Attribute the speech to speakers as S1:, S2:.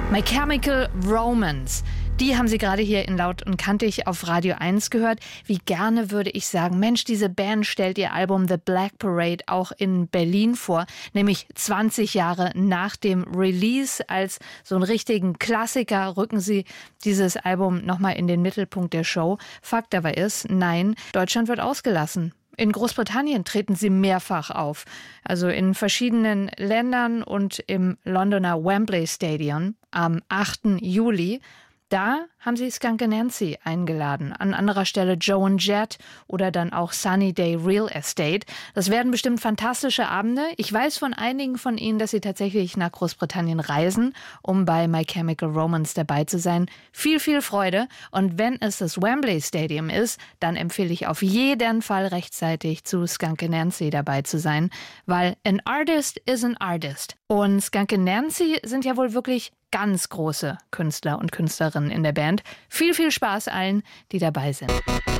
S1: My Chemical Romance. Die haben Sie gerade hier in Laut und Kantig auf Radio 1 gehört. Wie gerne würde ich sagen, Mensch, diese Band stellt ihr Album The Black Parade auch in Berlin vor, nämlich 20 Jahre nach dem Release. Als so einen richtigen Klassiker rücken sie dieses Album nochmal in den Mittelpunkt der Show. Fakt aber ist, nein, Deutschland wird ausgelassen. In Großbritannien treten sie mehrfach auf, also in verschiedenen Ländern und im Londoner Wembley Stadium am 8. Juli. Da haben sie Skunk Anansie eingeladen, an anderer Stelle Joan Jett oder dann auch Sunny Day Real Estate. Das werden bestimmt fantastische Abende. Ich weiß von einigen von ihnen, dass sie tatsächlich nach Großbritannien reisen, um bei My Chemical Romance dabei zu sein. Viel, viel Freude. Und wenn es das Wembley Stadium ist, dann empfehle ich auf jeden Fall rechtzeitig zu Skunk Anansie dabei zu sein, weil an artist is an artist. Und Skunk Anansie sind ja wohl wirklich ganz große Künstler und Künstlerinnen in der Band. Viel, viel Spaß allen, die dabei sind.